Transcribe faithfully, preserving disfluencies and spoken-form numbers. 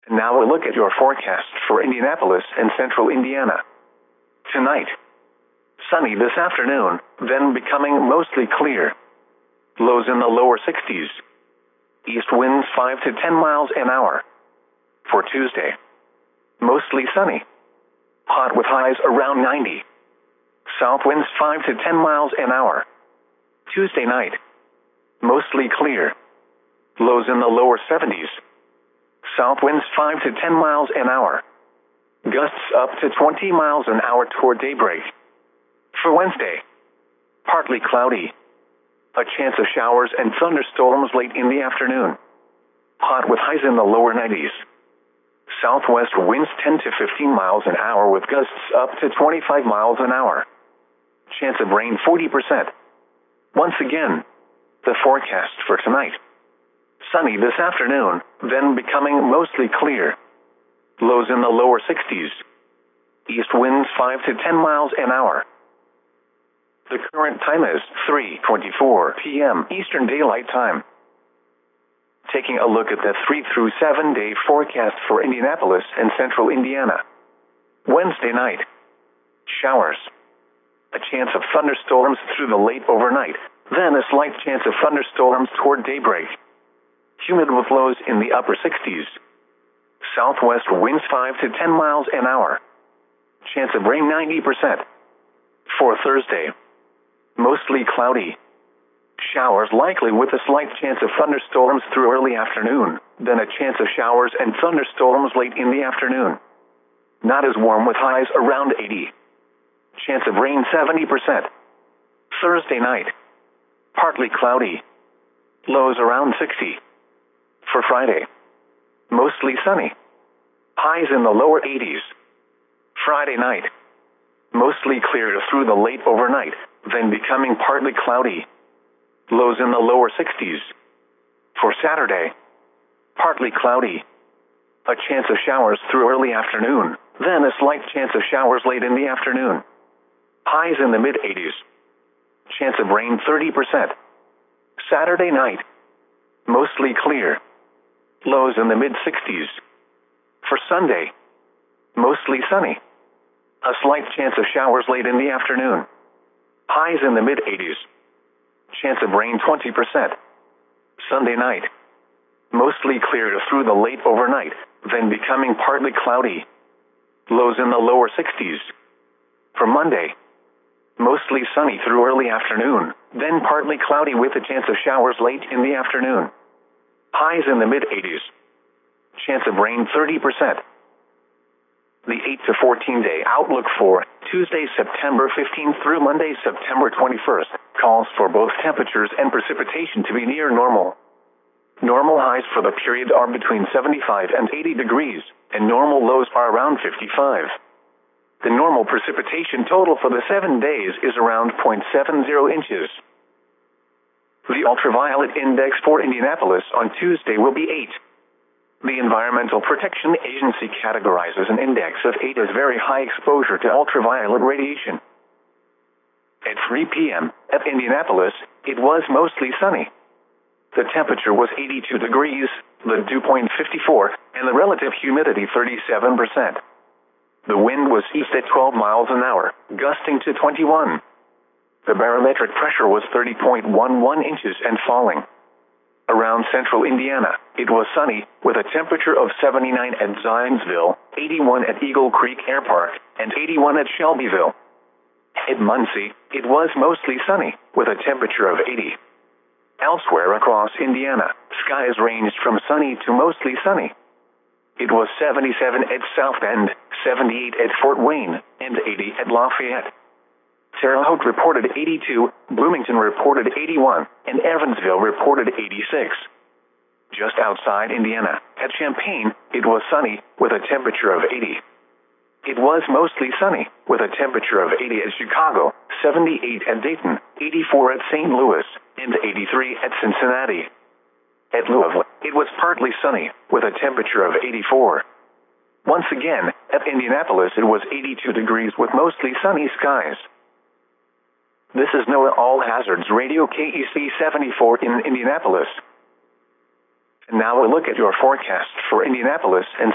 And now a look at your forecast for Indianapolis and central Indiana. Tonight, sunny this afternoon, then becoming mostly clear. Lows in the lower sixties. East winds five to ten miles an hour. For Tuesday, mostly sunny. Hot with highs around ninety. South winds five to ten miles an hour. Tuesday night, mostly clear. Lows in the lower seventies. South winds five to ten miles an hour. Gusts up to twenty miles an hour toward daybreak. For Wednesday, partly cloudy. A chance of showers and thunderstorms late in the afternoon. Hot with highs in the lower nineties. Southwest winds ten to fifteen miles an hour with gusts up to twenty-five miles an hour. Chance of rain forty percent. Once again, the forecast for tonight. Sunny this afternoon, then becoming mostly clear. Lows in the lower sixties. East winds five to ten miles an hour. The current time is three twenty-four p m Eastern Daylight Time. Taking a look at the three through seven day forecast for Indianapolis and central Indiana. Wednesday night, showers. A chance of thunderstorms through the late overnight, then a slight chance of thunderstorms toward daybreak. Humid with lows in the upper sixties. Southwest winds five to ten miles an hour. Chance of rain ninety percent. For Thursday, mostly cloudy. Showers likely with a slight chance of thunderstorms through early afternoon, then a chance of showers and thunderstorms late in the afternoon. Not as warm with highs around eighty. Chance of rain seventy percent. Thursday night, partly cloudy. Lows around sixty. For Friday, mostly sunny. Highs in the lower eighties. Friday night, mostly clear through the late overnight, then becoming partly cloudy. Lows in the lower sixties. For Saturday, partly cloudy. A chance of showers through early afternoon, then a slight chance of showers late in the afternoon. Highs in the mid eighties. Chance of rain thirty percent. Saturday night, mostly clear. Lows in the mid sixties. For Sunday, mostly sunny. A slight chance of showers late in the afternoon. Highs in the mid eighties. Chance of rain twenty percent. Sunday night, mostly clear through the late overnight, then becoming partly cloudy. Lows in the lower sixties. For Monday, mostly sunny through early afternoon, then partly cloudy with a chance of showers late in the afternoon. Highs in the mid eighties. Chance of rain thirty percent. The eight to fourteen day outlook for Tuesday, September fifteenth through Monday, September twenty-first, calls for both temperatures and precipitation to be near normal. Normal highs for the period are between seventy-five and eighty degrees, and normal lows are around fifty-five. The normal precipitation total for the seven days is around zero point seven zero inches. The ultraviolet index for Indianapolis on Tuesday will be eight. The Environmental Protection Agency categorizes an index of eight as very high exposure to ultraviolet radiation. At three p m at Indianapolis, it was mostly sunny. The temperature was eighty-two degrees, the dew point fifty-four, and the relative humidity thirty-seven percent. The wind was east at twelve miles an hour, gusting to twenty-one. The barometric pressure was thirty point one one inches and falling. Around central Indiana, it was sunny, with a temperature of seventy-nine at Zionsville, eighty-one at Eagle Creek Air Park, and eighty-one at Shelbyville. At Muncie, it was mostly sunny, with a temperature of eighty. Elsewhere across Indiana, skies ranged from sunny to mostly sunny. It was seventy-seven at South Bend, seventy-eight at Fort Wayne, and eighty at Lafayette. Terre Haute reported eighty-two, Bloomington reported eighty-one, and Evansville reported eighty-six. Just outside Indiana, at Champaign, it was sunny, with a temperature of eighty. It was mostly sunny, with a temperature of eighty at Chicago, seventy-eight at Dayton, eighty-four at Saint Louis, and eighty-three at Cincinnati. At Louisville, it was partly sunny, with a temperature of eighty-four. Once again, at Indianapolis it was eighty-two degrees with mostly sunny skies. This is NOAA All Hazards Radio K E C seventy-four in Indianapolis. And now a look at your forecast for Indianapolis and